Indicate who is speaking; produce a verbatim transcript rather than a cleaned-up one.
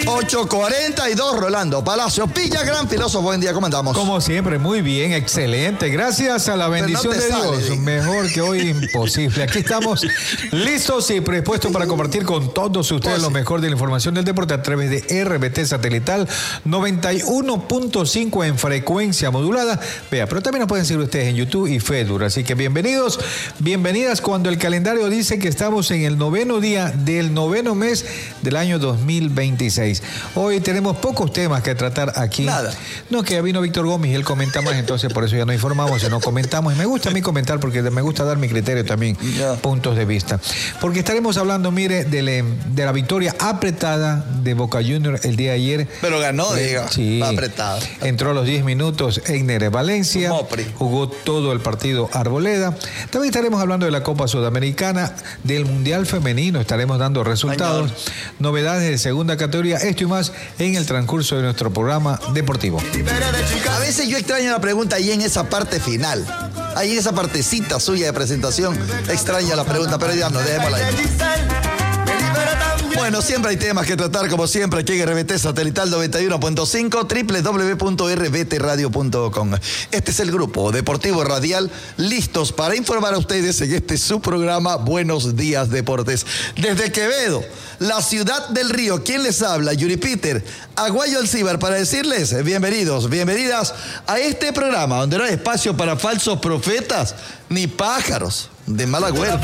Speaker 1: ocho cuarenta y dos, Rolando Palacio Pilla, gran filósofo. Buen día, ¿cómo andamos?
Speaker 2: Como siempre, muy bien, excelente. Gracias a la bendición no de sale, Dios. Digo. Mejor que hoy imposible. Aquí estamos listos y predispuestos para compartir con todos ustedes lo mejor de la información del deporte a través de R B T Satelital noventa y uno punto cinco en frecuencia modulada. Vea, pero también nos pueden seguir ustedes en YouTube y Facebook. Así que bienvenidos, bienvenidas cuando el calendario dice que estamos en el noveno día del noveno mes del año dos mil veintiséis. Hoy tenemos pocos temas que tratar aquí.
Speaker 1: Nada.
Speaker 2: No, que ya vino Víctor Gómez y él comenta más, entonces por eso ya no informamos, sino comentamos. Y me gusta a mí comentar porque me gusta dar mi criterio también, yeah. puntos de vista. Porque estaremos hablando, mire, de, le, de la victoria apretada de Boca Juniors el día de ayer.
Speaker 1: Pero ganó, eh, diga.
Speaker 2: Sí.
Speaker 1: Apretado.
Speaker 2: Entró a los diez minutos Einer Valencia.
Speaker 1: Mopri.
Speaker 2: Jugó todo el partido Arboleda. También estaremos hablando de la Copa Sudamericana, del Mundial Femenino. Estaremos dando resultados, Señor. novedades de segunda categoría, esto y más en el transcurso de nuestro programa deportivo.
Speaker 1: A veces yo extraño la pregunta ahí en esa parte final. Ahí en esa partecita suya de presentación. Extraño la pregunta, pero ya no, dejémosla ahí. Bueno, siempre hay temas que tratar, como siempre, aquí en R B T Satelital noventa y uno punto cinco, doble u doble u doble u punto r b t radio punto com. Este es el grupo Deportivo Radial, listos para informar a ustedes en este su programa Buenos Días Deportes. Desde Quevedo, la ciudad del río, ¿quién les habla? Yuri Peter, Aguayo Alcíbar, para decirles bienvenidos, bienvenidas a este programa donde no hay espacio para falsos profetas ni pájaros de mal agüero.